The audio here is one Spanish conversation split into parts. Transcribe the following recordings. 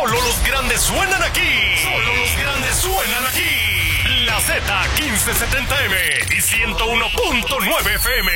Solo los grandes suenan aquí. Solo los grandes suenan aquí. La Z1570M y 101.9 FM.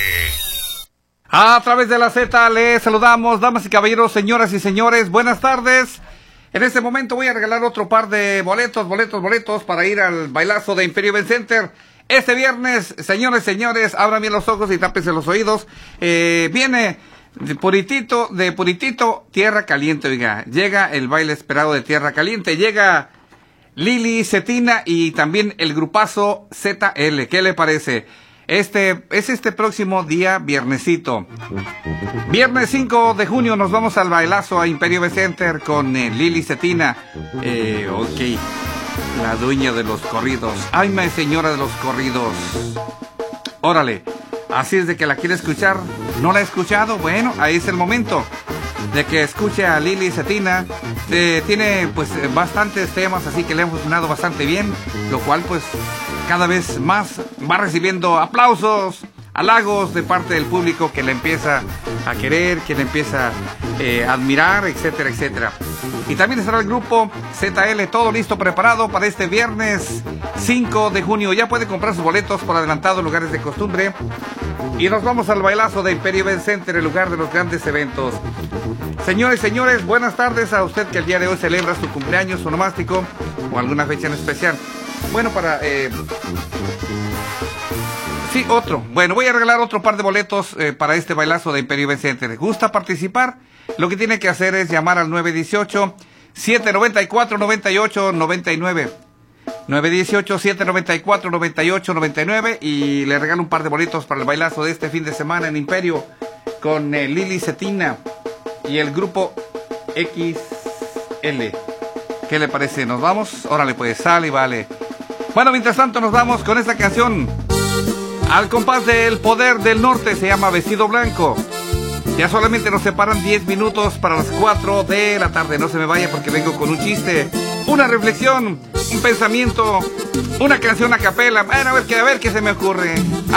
A través de la Z les saludamos, damas y caballeros, señoras y señores, buenas tardes. En este momento voy a regalar otro par de boletos para ir al bailazo de Imperio Event Center. Este viernes, señores, abran bien los ojos y tápense los oídos. Viene de Puritito, Tierra Caliente, oiga. Llega el baile esperado de Tierra Caliente, llega Lili Cetina y también el grupazo ZL. ¿Qué le parece? Este próximo día, viernesito. Viernes 5 de junio nos vamos al bailazo a Imperio Event Center con Lili Cetina. Ok, la dueña de los corridos. Ay, mi señora de los corridos. Órale, así es de que la quiere escuchar. ¿No la ha escuchado? Bueno, ahí es el momento de que escuche a Lili Cetina. Tiene pues bastantes temas, así que le han funcionado bastante bien, lo cual pues cada vez más va recibiendo aplausos, halagos de parte del público que la empieza a querer, que la empieza a admirar, etcétera, etcétera. Y también estará el grupo ZL, todo listo, preparado para este viernes 5 de junio. Ya puede comprar sus boletos por adelantado en lugares de costumbre. Y nos vamos al bailazo de Imperio Event Center, el lugar de los grandes eventos. Señores, buenas tardes a usted que el día de hoy celebra su cumpleaños, su onomástico o alguna fecha en especial. Bueno, sí, otro. Bueno, voy a regalar otro par de boletos para este bailazo de Imperio Event Center. ¿Le gusta participar? Lo que tiene que hacer es llamar al 918-794-9899. 918-794-9899 y le regalo un par de boletos para el bailazo de este fin de semana en Imperio con Lili Cetina y el grupo XL. ¿Qué le parece? ¿Nos vamos? Órale, pues, sale y vale. Bueno, mientras tanto nos vamos con esta canción al compás del Poder del Norte, se llama Vestido Blanco. Ya solamente nos separan 10 minutos para las 4 de la tarde. No se me vaya porque vengo con un chiste, una reflexión, un pensamiento, una canción a capela. Bueno, a ver qué se me ocurre.